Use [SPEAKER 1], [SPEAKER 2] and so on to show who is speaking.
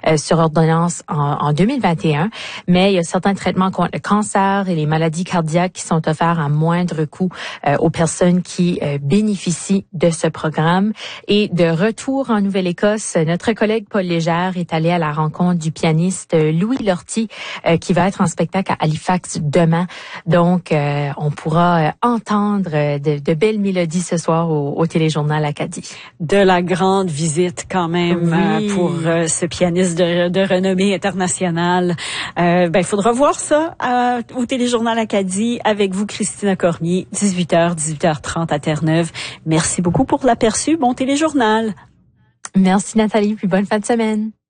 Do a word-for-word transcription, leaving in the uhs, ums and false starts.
[SPEAKER 1] euh, sur ordonnance en, en deux mille vingt et un, mais il y a certains traitements contre le cancer et les maladies cardiaques qui sont offerts à moindre coût euh, aux personnes qui euh, bénéficient de ce programme. Et de retour en Nouvelle-Écosse, notre collègue Paul Légère est allé à la rencontre du pianiste Louis Lortie euh, qui va être en spectacle à Halifax demain. Donc, euh, on pourra euh, entendre de, de belles mélodies ce soir au, au Téléjournal Acadie.
[SPEAKER 2] De la grande visite quand même
[SPEAKER 1] oui.
[SPEAKER 2] euh, pour euh, ce pianiste de, de renommée internationale. Euh, ben, il faudra voir ça euh, au Téléjournal Acadie avec vous, Christina Cormier, dix-huit heures, dix-huit heures trente à Terre-Neuve. Merci beaucoup pour l'aperçu. Bon Téléjournal.
[SPEAKER 1] Merci Nathalie, puis bonne fin de semaine.